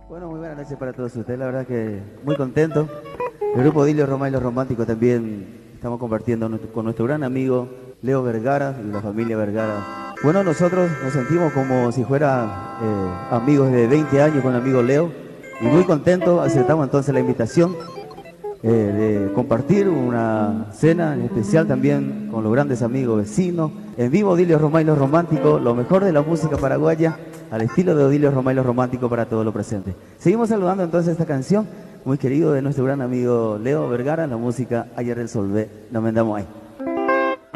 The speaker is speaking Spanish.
Bueno, muy buenas noches para todos ustedes, la verdad que muy contento. El grupo Dilio Romay Los Románticos también estamos compartiendo con nuestro gran amigo Leo Vergara y la familia Vergara. Bueno, nosotros nos sentimos como si fuera amigos de 20 años con el amigo Leo y muy contentos, aceptamos entonces la invitación de compartir una cena en especial también con los grandes amigos vecinos. En vivo Dilio Romay Los Románticos, lo mejor de la música paraguaya al estilo de Odilio Romay Los Románticos para todos los presentes. Seguimos saludando entonces esta canción muy querido de nuestro gran amigo Leo Vergara, la música Ayer el Solvé, nos vendamos ahí.